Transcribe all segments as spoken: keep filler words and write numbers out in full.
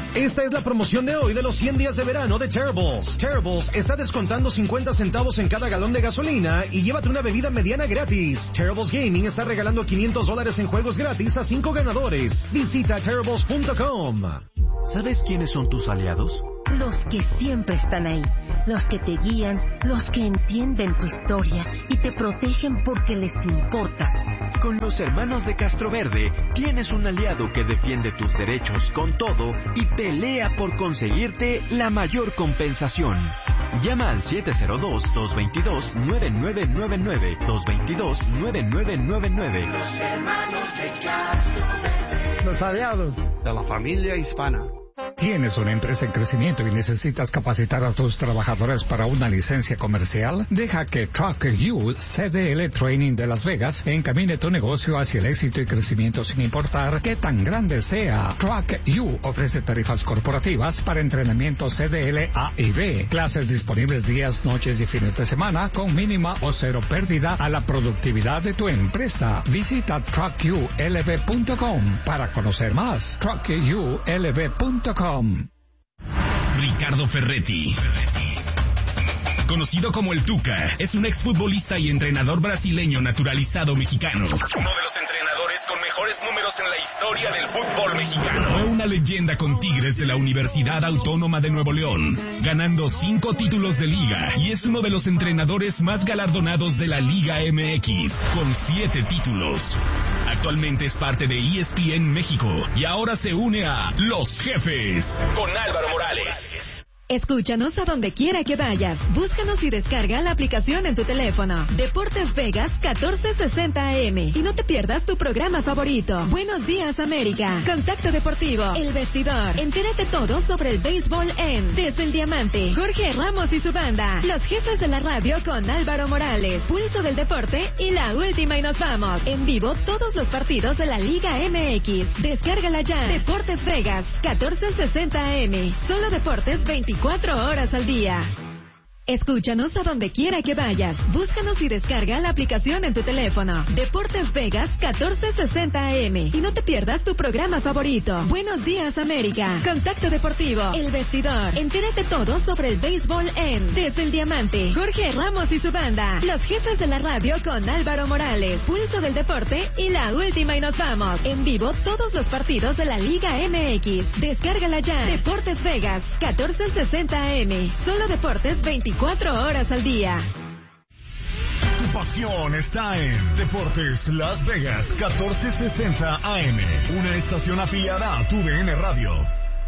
Esta es la promoción de hoy de los cien días de verano de Terribles. Terribles está descontando cincuenta centavos en cada galón de gasolina y llévate una bebida mediana gratis. Terribles Gaming está regalando quinientos dólares en juegos gratis a cinco ganadores. Visita terribles punto com. ¿Sabes quiénes son tus aliados? Los que siempre están ahí, los que te guían, los que entienden tu historia y te protegen porque les importas. Con los hermanos de Castroverde tienes un aliado que defiende tus derechos con todo y pelea por conseguirte la mayor compensación. Llama al siete cero dos, dos dos dos, nueve nueve nueve nueve, dos dos dos, nueve nueve nueve nueve. Los hermanos de Castroverde. Los aliados de la familia hispana. ¿Tienes una empresa en crecimiento y necesitas capacitar a tus trabajadores para una licencia comercial? Deja que Truck U C D L Training de Las Vegas encamine tu negocio hacia el éxito y crecimiento sin importar qué tan grande sea. Truck U ofrece tarifas corporativas para entrenamiento C D L A y B, clases disponibles días, noches y fines de semana con mínima o cero pérdida a la productividad de tu empresa. Visita truck u l v punto com para conocer más. truck u l v punto com. Ricardo Ferretti, conocido como el Tuca, es un exfutbolista y entrenador brasileño naturalizado mexicano. Uno de los entrenadores con mejores números en la historia del fútbol mexicano. Fue una leyenda con Tigres de la Universidad Autónoma de Nuevo León, ganando cinco títulos de liga, y es uno de los entrenadores más galardonados de la Liga M X, con siete títulos. Actualmente es parte de E S P N México y ahora se une a Los Jefes con Álvaro Morales. Escúchanos a donde quiera que vayas. Búscanos y descarga la aplicación en tu teléfono. Deportes Vegas catorce sesenta A M. Y no te pierdas tu programa favorito. Buenos días, América. Contacto Deportivo. El Vestidor. Entérate todo sobre el béisbol en Desde el Diamante. Jorge Ramos y su banda. Los Jefes de la Radio con Álvaro Morales. Pulso del Deporte y la última y nos vamos. En vivo todos los partidos de la Liga M X. Descárgala ya. Deportes Vegas catorce sesenta A M. Solo deportes veinticuatro horas al día. Escúchanos a donde quiera que vayas. Búscanos y descarga la aplicación en tu teléfono. Deportes Vegas catorce sesenta A M. Y no te pierdas tu programa favorito. Buenos días, América. Contacto Deportivo. El Vestidor. Entérate todo sobre el béisbol en Desde el Diamante. Jorge Ramos y su banda. Los Jefes de la Radio con Álvaro Morales. Pulso del Deporte y la última y nos vamos. En vivo todos los partidos de la Liga M X. Descárgala ya. Deportes Vegas catorce sesenta A M. Solo deportes veinticuatro horas al día. Tu pasión está en Deportes Las Vegas catorce sesenta A M, una estación afiliada a tu D N Radio.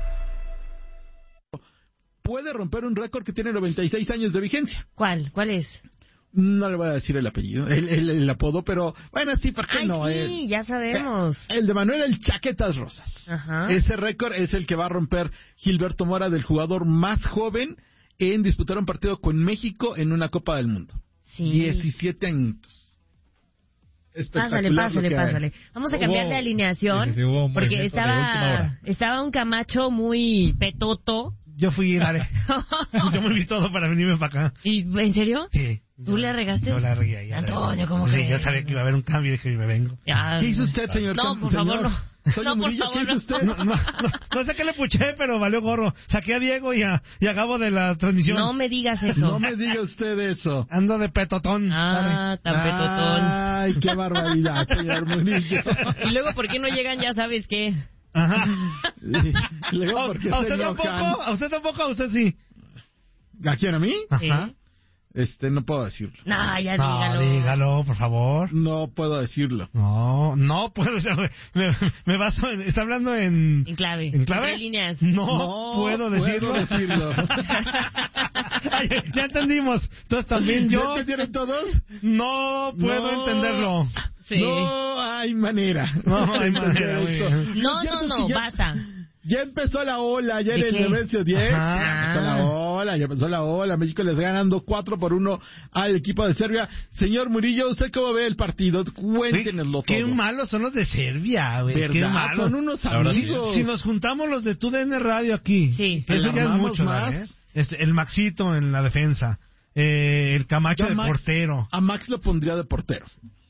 Puede romper un récord que tiene noventa y seis años de vigencia. ¿Cuál? ¿Cuál es? No le voy a decir el apellido, el, el, el apodo, pero bueno, sí, ¿por qué Ay, no? Sí, el, ya sabemos. El de Manuel el Chaquetas Rosas. Ajá. Ese récord es el que va a romper Gilberto Mora, del jugador más joven en disputar un partido con México en una Copa del Mundo. Sí. diecisiete añitos. Pásale, pásale, pásale. Vamos a cambiar de alineación, sí, sí, sí, porque estaba estaba un Camacho muy petoto. Yo fui, dale. Yo me vi todo para venirme para acá. ¿Y en serio? Sí. ¿Tú le regaste? Yo la regué ahí. Antonio, ¿cómo sí, que? yo sabía que iba a haber un cambio y dije, me vengo. Ya, ¿Qué hizo usted, señor? No, por señor? favor, no. Soy no, Murillo, por favor, ¿qué hizo usted? No, no, no, no sé qué le puché, pero valió gorro. Saqué a Diego y a, y a Gabo de la transmisión. No me digas eso. No me diga usted eso. Ando de petotón. Ah, tan Ay, petotón. Ay, qué barbaridad, señor Murillo. Y luego, ¿por qué no llegan? Ya sabes qué. Ajá. Y luego, ¿por qué ¿A se usted enojan? tampoco? ¿A usted tampoco? ¿A usted sí? ¿A quién, a mí? Ajá. ¿Sí? Este, no puedo decirlo. No, ya No, dígalo. dígalo, por favor. No puedo decirlo. No, no puedo. O sea, me, me, me baso en... ¿Está hablando en... En clave. ¿En clave? En líneas. No, No puedo decirlo. puedo decirlo. Ay, ya entendimos. Entonces también ¿Ya yo... entendieron todos? No puedo No. entenderlo. Sí. No hay manera. No hay manera, de muy esto. bien. No, Lo cierto no, es no, que ya- basta. Ya empezó la ola ayer ¿De en qué? el Nemesio diez. Ajá. Ya empezó la ola, ya empezó la ola. México les ganando cuatro por uno al equipo de Serbia. Señor Murillo, ¿usted cómo ve el partido? Cuéntenoslo todo. Qué malos son los de Serbia, güey. Qué ¿Verdad? malos. Son unos Ahora sí. amigos. Si nos juntamos los de tu D N Radio aquí, Sí. eso ¿Le ya es armamos mucho, más? ¿eh? Este, el Maxito en la defensa, eh, el Camacho Yo a de Max- portero. A Max lo pondría de portero.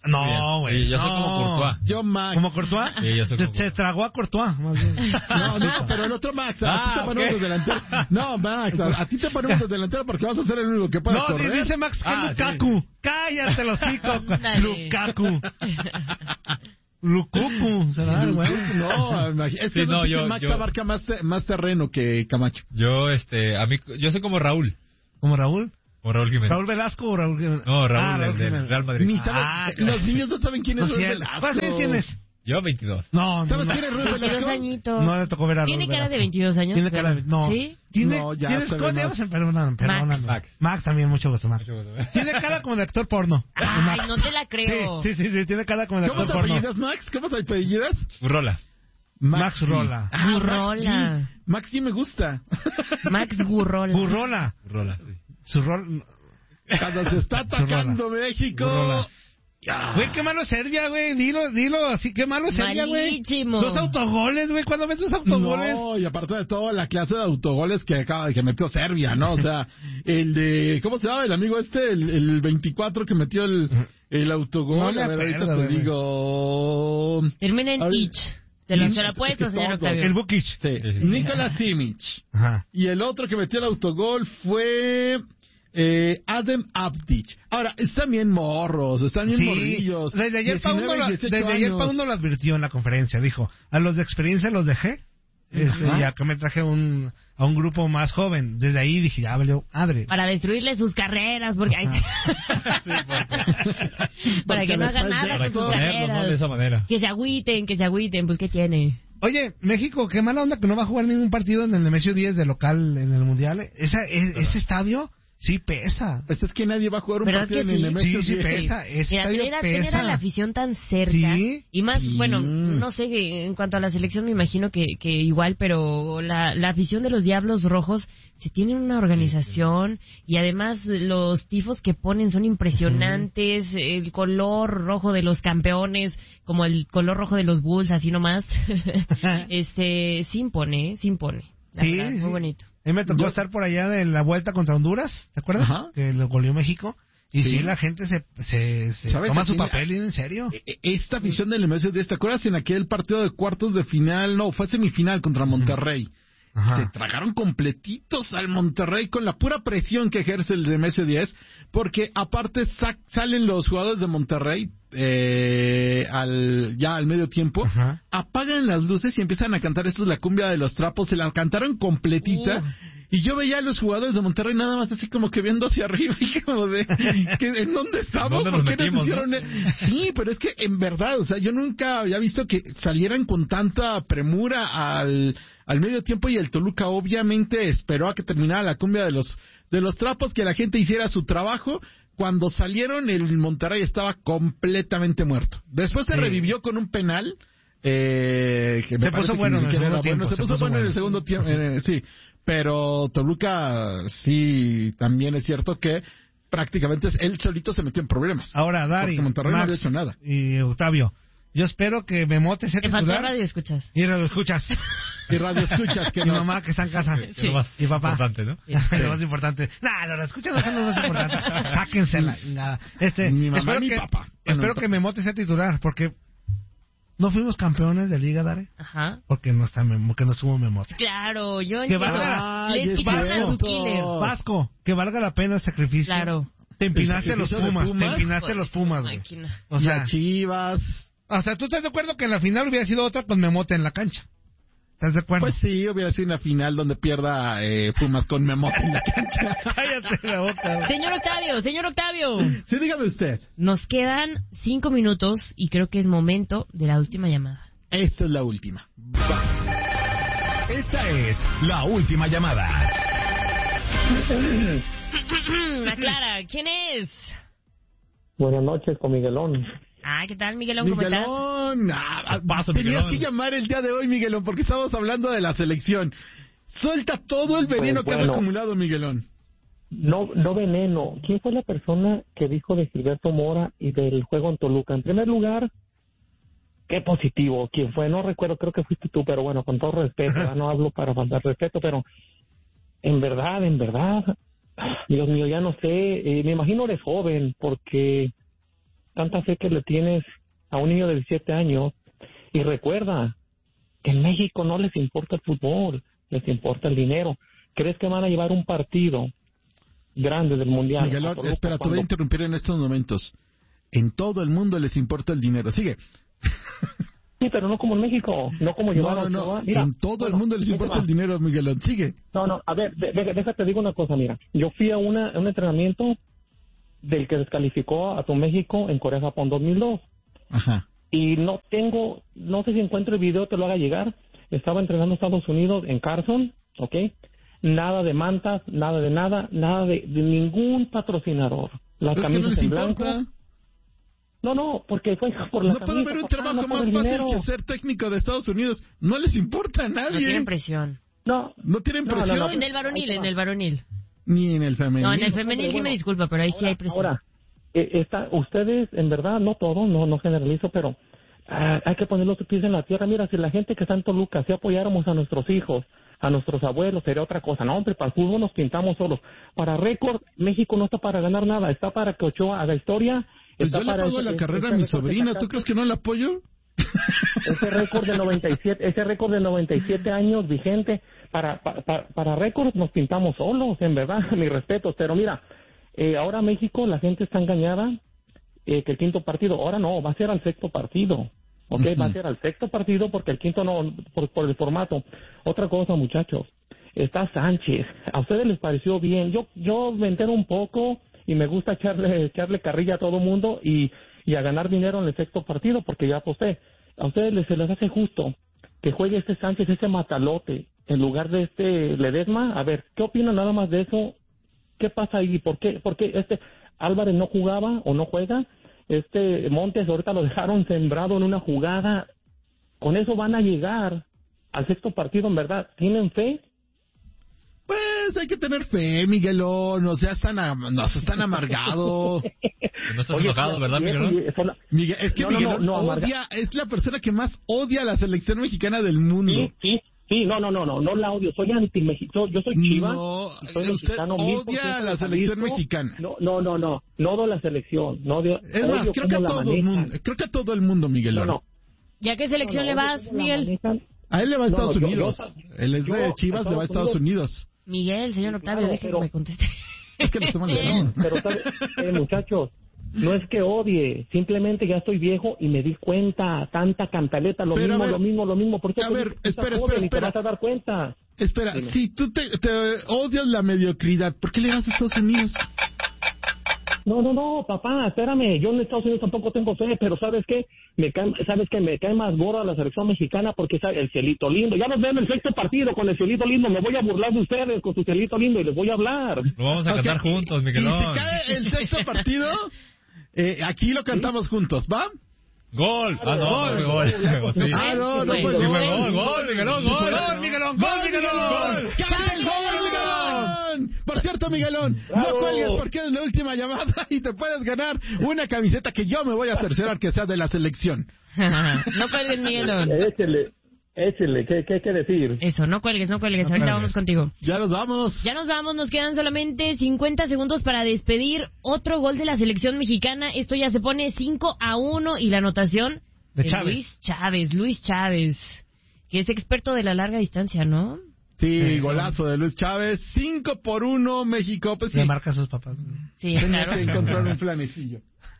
No, güey. Sí, yo no. soy como Courtois. Yo Max. ¿Como Courtois? Sí, yo soy como... Se tragó a Courtois, más bien. No, no, pero el otro Max. A Ah, ti te ponemos okay. de delantero. No, Max, a, a ti te ponemos de delantero porque vas a ser el único que puede no, correr. No, dice Max que Ah, Lukaku. Sí. Cállate los hijos. Lukaku. Lukaku. ¿Será, güey? No, es que, Sí, no, que yo- Max yo- abarca más, te- más terreno que Camacho. Yo, este, a mí, yo soy como Raúl. ¿Como Raúl? Como Raúl Jiménez. ¿Raúl Velasco o Raúl Jiménez? No, Raúl, Ah, el del Jiménez. Real Madrid. Ni saben- Ah, eh, claro. Los niños no saben quién es No, Ruiz sí, Velasco. ¿cuántos años tienes? Yo, veintidós. No, ¿Sabes no, quién es Ruiz veintidós Velasco? añitos. No le tocó ver a ¿Tiene Raúl cara de Velasco. veintidós años? Tiene cara de... No. ¿Sí? ¿Tiene, No, ya ¿tienes, se ve ¿Cómo te más. llamas? Perdóname, perdóname. Max. Max también, mucho gusto, Max. Mucho gusto. Tiene cara como de actor porno. Ay, Max. no te la creo. Sí, sí, sí, sí, tiene cara como de ¿Cómo actor te porno. apellidas, Max? ¿Cómo te apellidas? Burrola. Max Rola. Ah, Max Burrola. G. Max sí me gusta. Max Gurrola. Burrola. Burrola, sí. Su rol... Cuando se está atacando México. Burrola. Ya. Güey, qué malo es Serbia, güey. Dilo, dilo así, qué malo es Serbia, güey. Malísimo. Dos autogoles, güey. ¿Cuándo ves dos autogoles? No, y aparte de todo, la clase de autogoles que acaba que metió Serbia, ¿no? O sea, el de, ¿cómo se llama el amigo este? El, el veinticuatro que metió el, el autogol. No me a ver, ahorita acuerdo, te güey. digo. Termina en A ver. Ich. Se lo, Ich, se lo es apuesto, que señor todos. Octavio. El Bukic. Sí, Sí, sí. Nikola Simic. Ajá. Y el otro que metió el autogol fue eh, Adem Abdic. Ahora, están bien morros, están bien Sí, morrillos. desde ayer diecinueve, Pauno lo, dieciocho desde ayer años. Pauno lo advirtió en la conferencia, dijo, a los de experiencia los dejé, este, Ajá. y acá me traje un, a un grupo más joven. Desde ahí dije, ya valió madre. Para destruirle sus carreras, porque... ay, para Porque que no hagan después nada de con esto- sus Ponerlo, ¿no? De carreras. esa manera. Que se agüiten, que se agüiten, pues ¿qué tiene? Oye, México, qué mala onda que no va a jugar ningún partido en el Nemesio diez de local en el Mundial. Esa, es- ese estadio sí pesa. Pues es que nadie va a jugar un ¿Verdad partido que en el sí? Nemesio Sí, sí diez. pesa. Ese Mira, estadio tener, a- tener a pesa. la afición tan cerca, Sí. y más, Sí. bueno, no sé, en cuanto a la selección me imagino que, que igual, pero la, la afición de los Diablos Rojos se tienen una organización y además los tifos que ponen son impresionantes, el color rojo de los campeones, como el color rojo de los Bulls, así nomás, este, sí impone, sí impone, la Sí, verdad, sí. muy bonito. A mí me tocó Yo- estar por allá en la vuelta contra Honduras, ¿te acuerdas? Ajá. Que lo goleó México. Y sí, Sí. la gente se, se, se ¿Sabes toma a su quién- papel bien en serio. E- Esta afición del Nemesio diez, ¿te acuerdas en aquel partido de cuartos de final? No, fue semifinal contra Monterrey. Ajá. Se tragaron completitos al Monterrey con la pura presión que ejerce el Nemesio diez, porque aparte sa- salen los jugadores de Monterrey eh, al ya al medio tiempo, Ajá. apagan las luces y empiezan a cantar, esto es la cumbia de los trapos, se la cantaron completita. Uh. Y yo veía a los jugadores de Monterrey nada más así como que viendo hacia arriba y como de, que, ¿en dónde estamos? ¿Dónde ¿Por nos qué nos metimos, hicieron no? e-? Sí, pero es que en verdad, o sea, yo nunca había visto que salieran con tanta premura al, al medio tiempo y el Toluca obviamente esperó a que terminara la cumbia de los, de los trapos, que la gente hiciera su trabajo. Cuando salieron, el Monterrey estaba completamente muerto. Después se Sí. revivió con un penal. Eh, que me Se parece puso que bueno ni en el siquiera segundo era bueno. tiempo, Se se puso puso bueno en el bueno. segundo tiempo, eh, sí. Pero Toluca sí, también es cierto que prácticamente él solito se metió en problemas. Ahora, Dari, Porque Monterrey no Max había hecho nada. y Octavio, yo espero que Memote sea Te faltó titular. radio, escuchas. Y radio escuchas. Y radio escuchas que Mi nos... mamá que está en casa. Sí. Lo más Y papá. importante, ¿no? Lo más importante. Nah, lo escuchas no es lo más importante. Sáquense la chingada. Este, Ni mamá espero ni que, papá. Espero Bueno, que Memote sea titular, porque no fuimos campeones de Liga, Dare. Ajá. Porque no está Memo, porque no estuvo Memote. Claro, yo Que entiendo. valga- Les Ay, es quitaron a su cierto. killer. Vasco, que valga la pena el sacrificio. Claro. Te empinaste ¿El los sacrificio de Pumas, te Pumas? empinaste los Pumas, güey. Máquina. O y sea, a Chivas... o sea, ¿tú estás de acuerdo que en la final hubiera sido otra con Memote en la cancha? ¿Estás de acuerdo? Pues sí, hubiera sido una final donde pierda eh, Pumas con Memote en la cancha. Cállate la boca, güey. Señor Octavio, señor Octavio. Sí, dígame usted. Nos quedan cinco minutos y creo que es momento de la última llamada. Esta es la última. Esta es la última llamada. Aclara, ¿quién es? Buenas noches con Miguelón. Ah, ¿qué tal, Miguelón? ¿Cómo estás? Miguelón, ah, ah, paso, tenías Miguelón. que llamar el día de hoy, Miguelón, porque estamos hablando de la selección. Suelta todo el veneno Pues que has bueno. acumulado, Miguelón. No, no veneno. ¿Quién fue la persona que dijo de Gilberto Mora y del juego en Toluca? En primer lugar, qué positivo. ¿Quién fue? No recuerdo, creo que fuiste tú, pero bueno, con todo respeto, ¿verdad? No hablo para faltar respeto, pero en verdad, en verdad, Dios mío, ya no sé. Eh, me imagino eres joven, porque tanta fe que le tienes a un niño de diecisiete años. Y recuerda que en México no les importa el fútbol, les importa el dinero. ¿Crees que van a llevar un partido grande del Mundial? Miguelón, espera, te voy a interrumpir en estos momentos. En todo el mundo les importa el dinero. Sigue. Sí, pero no como en México, no como llevar no, a no, Ochoa. Mira, en todo bueno, el mundo les importa el dinero, Miguelón. Sigue. No, no, a ver, de, de, déjate digo una cosa, mira. Yo fui a, una, a un entrenamiento del que descalificó a tu México en Corea-Japón dos mil dos. Ajá. Y no tengo, no sé si encuentro el video, te lo haga llegar. Estaba entrenando en Estados Unidos, en Carson, ¿ok? Nada de mantas, nada de nada, nada de, de ningún patrocinador. Las ¿Es que no les en importa? blanco. No, no, porque fue por la No puede camisa, haber un papá, trabajo no por más el fácil dinero. que ser técnico de Estados Unidos. No les importa a nadie. No tienen presión. No. No tienen No, no, presión. no. En el varonil, en el varonil. Ni en el femenil. No, en el femenil sí me disculpa, pero ahí sí hay presión. Ahora, eh, está, ustedes, en verdad, no todos, no, no generalizo, pero ah, hay que poner los pies en la tierra. Mira, si la gente que está en Toluca, si apoyáramos a nuestros hijos, a nuestros abuelos, sería otra cosa. No, hombre, para el fútbol nos pintamos solos. Para récord, México no está para ganar nada, está para que Ochoa haga historia. Pues Está yo le para pago ese- la ese carrera a mi récord que sobrina. ¿Tú sacaste. crees que no la apoyo? Ese récord de noventa y siete, ese récord de noventa y siete años vigente, para, para, para, para récord nos pintamos solos, en verdad, mi respeto. Pero mira, eh, ahora México, la gente está engañada, eh, que el quinto partido, ahora no, va a ser al sexto partido. ¿Ok? Ujú. Va a ser al sexto partido porque el quinto no, por, por el formato. Otra cosa, muchachos, está Sánchez. ¿A ustedes les pareció bien? Yo, yo me entero un poco y me gusta echarle, echarle carrilla a todo mundo y, y a ganar dinero en el sexto partido porque ya aposté. ¿A ustedes les, se les hace justo que juegue este Sánchez, ese matalote, en lugar de este Ledesma? A ver, ¿qué opinan nada más de eso? ¿Qué pasa ahí? ¿Por qué, por qué este Álvarez no jugaba o no juega? Este Montes ahorita lo dejaron sembrado en una jugada. Con eso van a llegar al sexto partido, en verdad. ¿Tienen fe? Pues hay que tener fe, Miguelón. No seas tan, am- no seas tan amargado. No estás Oye, enojado, ¿verdad, y eso- Miguelón? y eso- Miguel, es que No, no, Miguelón no, no, amarga- odia, es la persona que más odia a la selección mexicana del mundo. Sí, sí, sí, no, no, no, no, no la odio. Soy anti-mexicano. Yo soy Chivas. No, y soy usted mexicano, mil por odia ciento a la de selección Jalisco. mexicana. No, no, no, no. No odio la selección. No odio, Es más, odio creo que a cómo la todo el manejan. mundo, creo que a todo el mundo, Miguelón. No, no. ¿Ya qué selección No, no, le odio vas, cómo la Miguel? manejan. A él le va a No, Estados no, yo- Unidos. yo- Él es de yo, Chivas, le va a Estados Unidos. Miguel, señor Octavio, claro, déjeme pero- me conteste. Es que le estamos leyendo. Pero, ¿sabe? Eh, muchachos, no es que odie, simplemente ya estoy viejo y me di cuenta, tanta cantaleta, lo Pero, a mismo, ver, lo mismo, lo mismo. Por eso a te ver, digo que estás espera, joven espera, y te espera. vas a dar cuenta. Espera, Dime. si tú te, te odias la mediocridad, ¿por qué le vas a Estados Unidos? No, no, no, papá, espérame, yo en Estados Unidos tampoco tengo fe, pero ¿sabes qué? Me cae, ¿sabes qué? Me cae más gorda la selección mexicana porque sabe, el cielito lindo. Ya nos ven en el sexto partido con el cielito lindo, me voy a burlar de ustedes con su cielito lindo y les voy a hablar. Lo vamos a Ok, cantar juntos, Y Miguelón. si cae el sexto partido, eh, aquí lo cantamos juntos, ¿va? Gol. Ah, no, Gol. no, gol. O sí. Ah, no, no Sí, fue fue gol. gol, gol, Miguelón, gol. Gol, Miguelón, ¡Gol, Miguelón! ¡Casi el gol, Miguelón! Por cierto, Miguelón, no ¡Bravo! cuelgues porque es la última llamada y te puedes ganar una camiseta que yo me voy a cerciorar que sea de la selección. No cuelgues, Miguelón. Échele, échele, ¿qué, qué hay que decir? Eso, no cuelgues, no cuelgues. No Ahorita cuelgues. vamos contigo. Ya nos vamos. Ya nos vamos, nos quedan solamente cincuenta segundos para despedir otro gol de la selección mexicana. Esto ya se pone cinco a uno y la anotación De de Chávez. Luis Chávez, Luis Chávez, que es experto de la larga distancia, ¿no? Sí, Eso. golazo de Luis Chávez. Cinco por uno, México. Pues sí, Le marca a sus papás. Sí, tenía claro. que encontrar un flanecillo.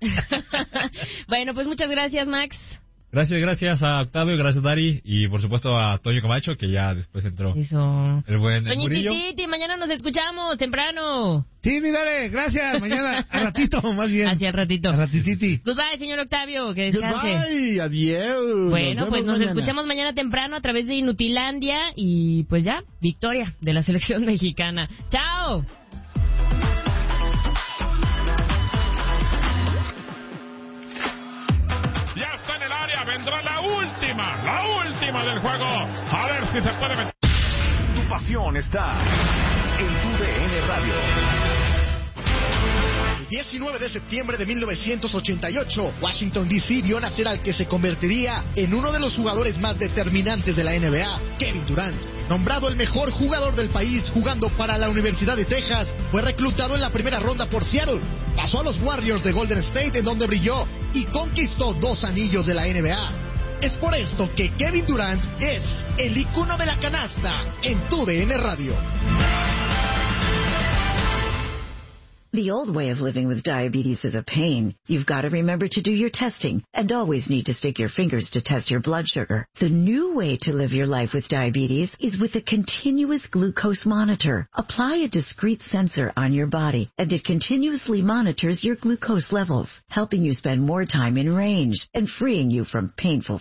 Bueno, pues muchas gracias, Max. Gracias, gracias a Octavio, gracias Dari y por supuesto a Toño Camacho que ya después entró Eso. el buen el Doña Murillo. Titi, mañana nos escuchamos temprano. Sí, mi dale, gracias. Mañana, al ratito, más bien. Hacia el ratito. Al ratititi. Goodbye, señor Octavio, que descanse. Goodbye, adiós. Bueno, pues nos mañana. escuchamos mañana temprano a través de Inutilandia y pues ya, victoria de la selección mexicana. ¡Chao! Ya está en el área, vendrá la última, la última del juego. A ver si se puede meter. Tu pasión está en tu D N Radio. El diecinueve de septiembre de mil novecientos ochenta y ocho, Washington D C vio nacer al que se convertiría en uno de los jugadores más determinantes de la N B A, Kevin Durant. Nombrado el mejor jugador del país jugando para la Universidad de Texas, fue reclutado en la primera ronda por Seattle. Pasó a los Warriors de Golden State, en donde brilló y conquistó dos anillos de la N B A. Es por esto que Kevin Durant es el ícono de la canasta en tu D N Radio. The old way of living with diabetes is a pain. You've got to remember to do your testing and always need to stick your fingers to test your blood sugar. The new way to live your life with diabetes is with a continuous glucose monitor. Apply a discrete sensor on your body and it continuously monitors your glucose levels, helping you spend more time in range and freeing you from painful